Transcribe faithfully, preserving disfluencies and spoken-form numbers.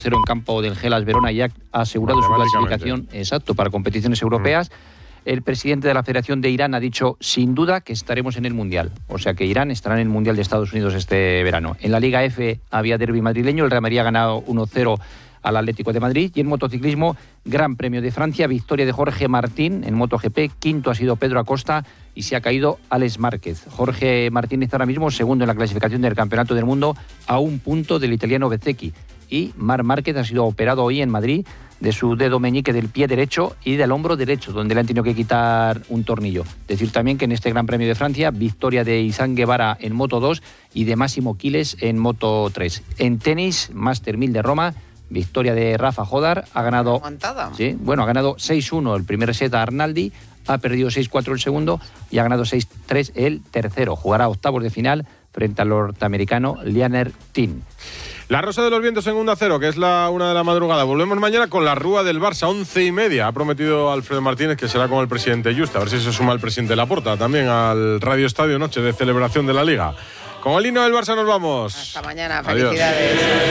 cero en campo del Hellas Verona y ha asegurado su clasificación exacto para competiciones europeas. Mm. El presidente de la Federación de Irán ha dicho sin duda que estaremos en el Mundial. O sea que Irán estará en el Mundial de Estados Unidos este verano. En la Liga F había derbi madrileño, el Real Madrid ha ganado uno cero al Atlético de Madrid. Y en motociclismo, Gran Premio de Francia, victoria de Jorge Martín en MotoGP, quinto ha sido Pedro Acosta y se ha caído Alex Márquez. Jorge Martín está ahora mismo segundo en la clasificación del Campeonato del Mundo a un punto del italiano Bezzecchi. Y Marc Márquez ha sido operado hoy en Madrid de su dedo meñique del pie derecho y del hombro derecho, donde le han tenido que quitar un tornillo. Decir también que en este Gran Premio de Francia, victoria de Izán Guevara en Moto dos y de Máximo Quiles en Moto tres. En tenis, Master mil de Roma, victoria de Rafa Jodar, ha ganado... Aguantada. Sí, bueno, ha ganado seis uno el primer set a Arnaldi, ha perdido seis cuatro el segundo y ha ganado seis tres el tercero. Jugará octavos de final frente al norteamericano Lianer Tin. La Rosa de los Vientos en Onda Cero, que es la una de la madrugada. Volvemos mañana con la Rúa del Barça, once y media. Ha prometido Alfredo Martínez que será con el presidente Juste. A ver si se suma el presidente Laporta también al Radio Estadio Noche de celebración de la Liga. Con el himno del Barça nos vamos. Hasta mañana, Adiós. felicidades.